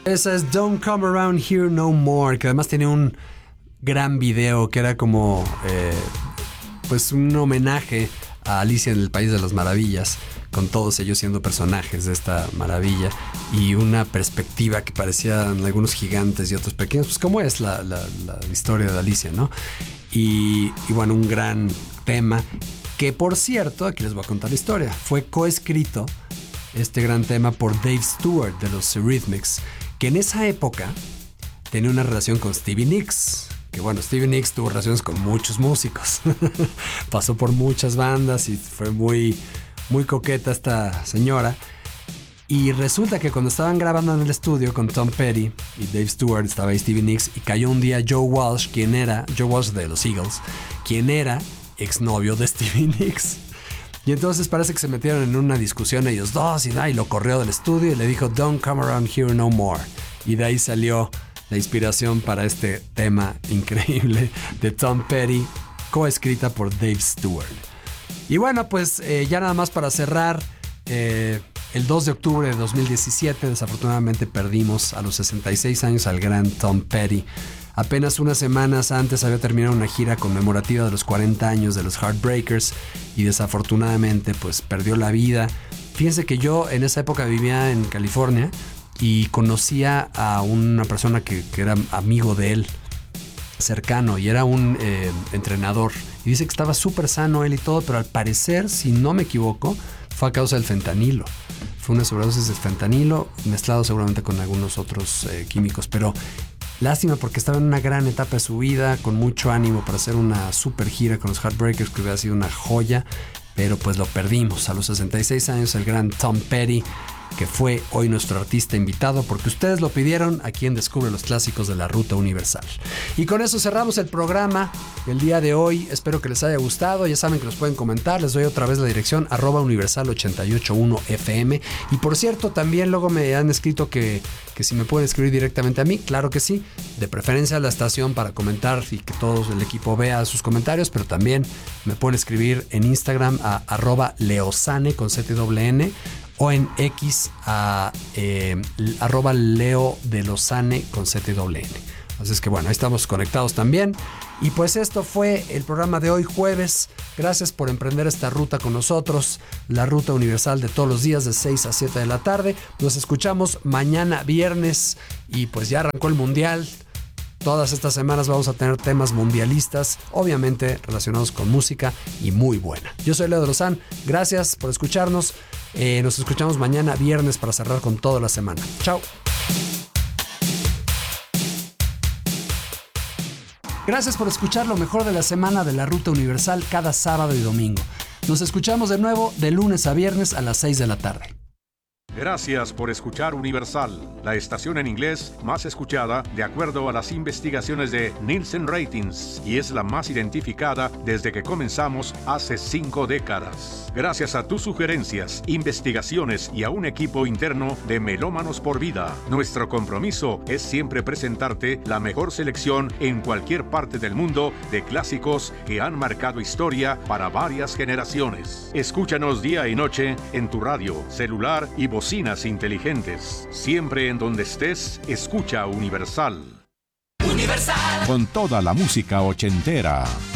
Esa es Don't Come Around Here No More, que además tenía un gran video que era como pues un homenaje a Alicia en el País de las Maravillas, con todos ellos siendo personajes de esta maravilla y una perspectiva que parecían algunos gigantes y otros pequeños, pues como es la historia de Alicia, ¿no? Y bueno, un gran tema que, por cierto, aquí les voy a contar la historia. Fue coescrito este gran tema por Dave Stewart de los Eurythmics, que en esa época tenía una relación con Stevie Nicks. Que bueno, Stevie Nicks tuvo relaciones con muchos músicos. Pasó por muchas bandas y fue muy, muy coqueta esta señora. Y resulta que cuando estaban grabando en el estudio con Tom Petty y Dave Stewart, estaba ahí Stevie Nicks, y cayó un día Joe Walsh de los Eagles, quien era exnovio de Stevie Nicks. Y entonces parece que se metieron en una discusión ellos dos y lo corrió del estudio y le dijo Don't come around here no more. Y de ahí salió la inspiración para este tema increíble de Tom Petty, coescrita por Dave Stewart. Y bueno, pues ya nada más para cerrar, el 2 de octubre de 2017 desafortunadamente perdimos a los 66 años al gran Tom Petty. Apenas unas semanas antes había terminado una gira conmemorativa de los 40 años de los Heartbreakers y desafortunadamente pues perdió la vida. Fíjense que yo en esa época vivía en California y conocía a una persona que era amigo de él, cercano, y era un entrenador. Y dice que estaba súper sano él y todo, pero al parecer, si no me equivoco, fue a causa del fentanilo. Fue una sobredosis de fentanilo mezclado seguramente con algunos otros químicos, pero lástima porque estaba en una gran etapa de su vida, con mucho ánimo para hacer una super gira con los Heartbreakers, que hubiera sido una joya, pero pues lo perdimos a los 66 años, el gran Tom Petty, que fue hoy nuestro artista invitado porque ustedes lo pidieron aquí en Descubre los Clásicos de la Ruta Universal. Y con eso cerramos el programa el día de hoy. Espero que les haya gustado. Ya saben que nos pueden comentar. Les doy otra vez la dirección @universal881fm. Y por cierto, también luego me han escrito que si me pueden escribir directamente a mí. Claro que sí, de preferencia a la estación para comentar y que todo el equipo vea sus comentarios, pero también me pueden escribir en Instagram a @leosane con ZWN, o en X a @Leo de Lozane con ZWN. Así es que bueno, ahí estamos conectados también. Y pues esto fue el programa de hoy jueves. Gracias por emprender esta ruta con nosotros, la ruta universal de todos los días de 6 a 7 de la tarde. Nos escuchamos mañana viernes y pues ya arrancó el mundial. Todas estas semanas vamos a tener temas mundialistas, obviamente relacionados con música y muy buena. Yo soy Leo de Lozán, gracias por escucharnos. Nos escuchamos mañana viernes para cerrar con toda la semana. Chao. Gracias por escuchar lo mejor de la semana de la Ruta Universal cada sábado y domingo. Nos escuchamos de nuevo de lunes a viernes a las 6 de la tarde. Gracias por escuchar Universal, la estación en inglés más escuchada de acuerdo a las investigaciones de Nielsen Ratings, y es la más identificada desde que comenzamos hace 5 décadas. Gracias a tus sugerencias, investigaciones y a un equipo interno de Melómanos por Vida, nuestro compromiso es siempre presentarte la mejor selección en cualquier parte del mundo de clásicos que han marcado historia para varias generaciones. Escúchanos día y noche en tu radio, celular y bocinas inteligentes. Siempre en donde estés, escucha Universal. Universal. Con toda la música ochentera.